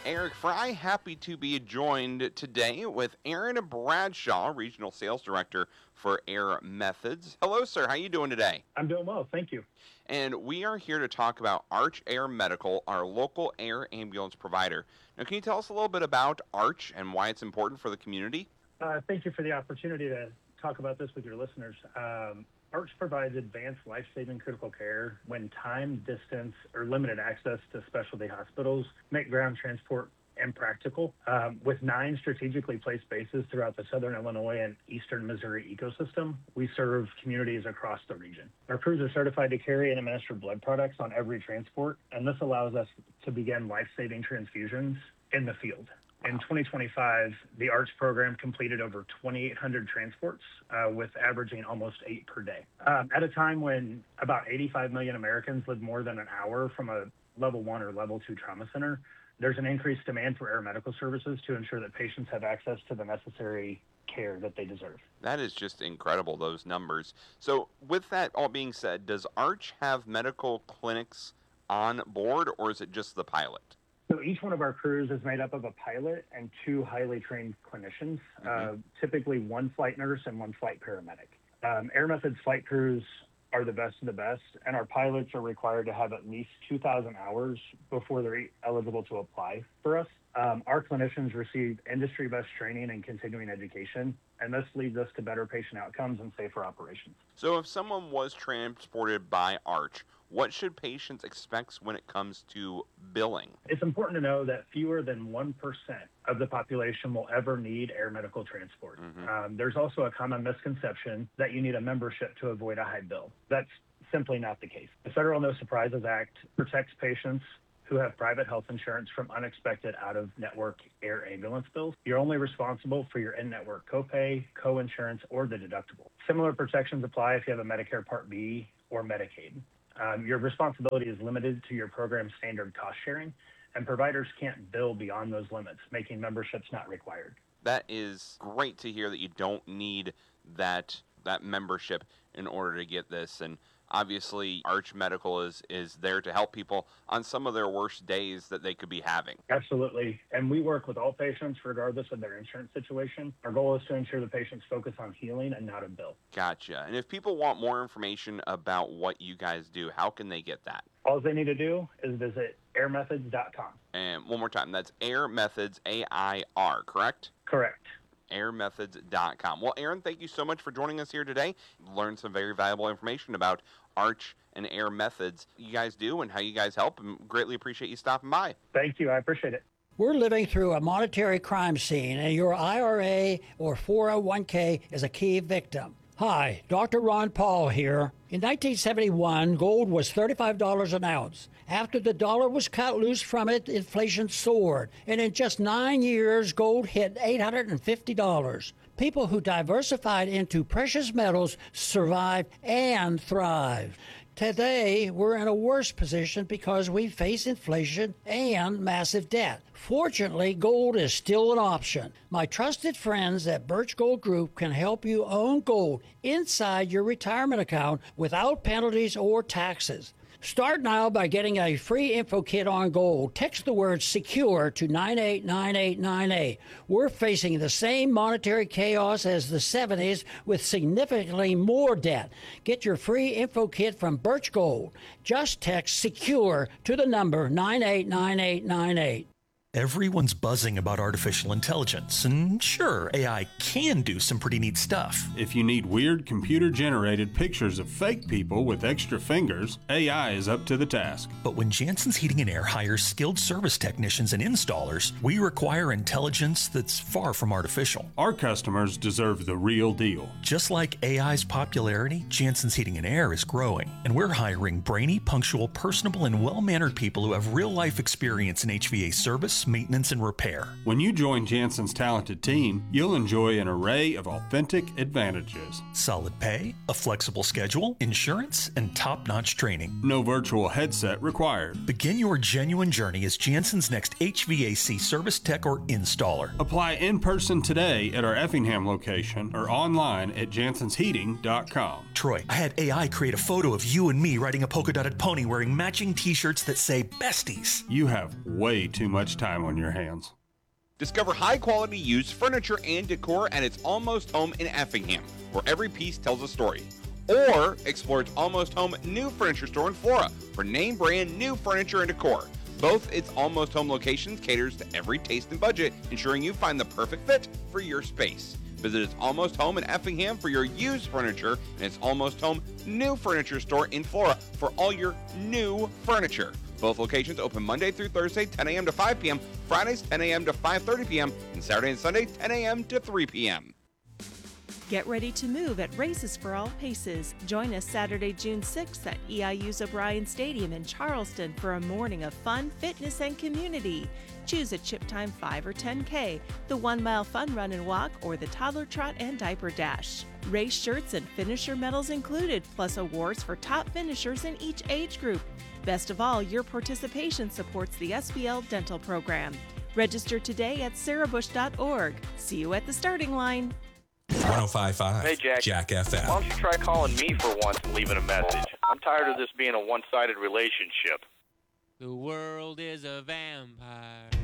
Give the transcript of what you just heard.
Eric Fry, happy to be joined today with Aaron Bradshaw, Regional Sales Director for Air Methods. Hello, sir. How are you doing today? I'm doing well, thank you. And we are here to talk about Arch Air Medical, our local air ambulance provider. Now, can you tell us a little bit about Arch and why it's important for the community? Thank you for the opportunity to talk about this with your listeners. Arch provides advanced life-saving critical care when time, distance, or limited access to specialty hospitals make ground transport impractical. With 9 strategically placed bases throughout the southern Illinois and eastern Missouri ecosystem, we serve communities across the region. Our crews are certified to carry and administer blood products on every transport, and this allows us to begin life-saving transfusions in the field. In 2025, the Arch program completed over 2,800 transports, with averaging almost 8 per day. At a time when about 85 million Americans live more than an hour from a level 1 or level 2 trauma center, there's an increased demand for air medical services to ensure that patients have access to the necessary care that they deserve. That is just incredible, those numbers. So with that all being said, does Arch have medical clinics on board, or is it just the pilot? So each one of our crews is made up of a pilot and 2 highly trained clinicians, typically 1 flight nurse and 1 flight paramedic. Air Methods flight crews are the best of the best, and our pilots are required to have at least 2,000 hours before they're eligible to apply for us. Our clinicians receive industry best training and continuing education, and this leads us to better patient outcomes and safer operations. So if someone was transported by Arch, what should patients expect when it comes to billing? It's important to know that fewer than 1% of the population will ever need air medical transport. There's also a common misconception that you need a membership to avoid a high bill. That's simply not the case. The Federal No Surprises Act protects patients who have private health insurance from unexpected out-of-network air ambulance bills. You're only responsible for your in-network copay, co-insurance, or the deductible. Similar protections apply if you have a Medicare Part B or Medicaid. Your responsibility is limited to your program's standard cost sharing, and providers can't bill beyond those limits, making memberships not required. That is great to hear that you don't need that membership in order to get this. And obviously, Arch Medical is there to help people on some of their worst days that they could be having. Absolutely. And we work with all patients regardless of their insurance situation. Our goal is to ensure the patients focus on healing and not a bill. Gotcha. And if people want more information about what you guys do, how can they get that? All they need to do is visit airmethods.com. And one more time, that's Air Methods, AIR, correct? Correct. airmethods.com. Well, Aaron, thank you so much for joining us here today. Learned some very valuable information about Arch and Air Methods you guys do and how you guys help, and greatly appreciate you stopping by. Thank you. I appreciate it. We're living through a monetary crime scene, and your IRA or 401k is a key victim. Hi, Dr. Ron Paul here. In 1971, gold was $35 an ounce. After the dollar was cut loose from it, inflation soared. And in just 9 years, gold hit $850. People who diversified into precious metals survived and thrived. Today, we're in a worse position because we face inflation and massive debt. Fortunately, gold is still an option. My trusted friends at Birch Gold Group can help you own gold inside your retirement account without penalties or taxes. Start now by getting a free info kit on gold. Text the word SECURE to 989898. We're facing the same monetary chaos as the 70s with significantly more debt. Get your free info kit from Birch Gold. Just text SECURE to the number 989898. Everyone's buzzing about artificial intelligence, and sure, AI can do some pretty neat stuff. If you need weird computer-generated pictures of fake people with extra fingers, AI is up to the task. But when Jansen's Heating and Air hires skilled service technicians and installers, we require intelligence that's far from artificial. Our customers deserve the real deal. Just like AI's popularity, Jansen's Heating and Air is growing, and we're hiring brainy, punctual, personable, and well-mannered people who have real-life experience in HVAC service, maintenance, and repair. When you join Jansen's talented team, you'll enjoy an array of authentic advantages. Solid pay, a flexible schedule, insurance, and top-notch training. No virtual headset required. Begin your genuine journey as Jansen's next HVAC service tech or installer. Apply in person today at our Effingham location or online at jansensheating.com. Troy, I had AI create a photo of you and me riding a polka-dotted pony wearing matching t-shirts that say besties. You have way too much time time on your hands. Discover high-quality used furniture and decor at It's Almost Home in Effingham, where every piece tells a story. Or explore It's Almost Home new furniture store in Flora for name-brand new furniture and decor. Both It's Almost Home locations caters to every taste and budget, ensuring you find the perfect fit for your space. Visit It's Almost Home in Effingham for your used furniture, and It's Almost Home new furniture store in Flora for all your new furniture. Both locations open Monday through Thursday, 10 a.m. to 5 p.m., Fridays, 10 a.m. to 5:30 p.m., and Saturday and Sunday, 10 a.m. to 3 p.m. Get ready to move at Races for All Paces. Join us Saturday, June 6th at EIU's O'Brien Stadium in Charleston for a morning of fun, fitness, and community. Choose a chip time 5 or 10K, the 1 mile fun run and walk, or the toddler trot and diaper dash. Race shirts and finisher medals included, plus awards for top finishers in each age group. Best of all, your participation supports the SBL dental program. Register today at sarahbush.org. See you at the starting line. 105.5 Hey, Jack FM. Why don't you try calling me for once and leaving a message? I'm tired of this being a one-sided relationship. The world is a vampire.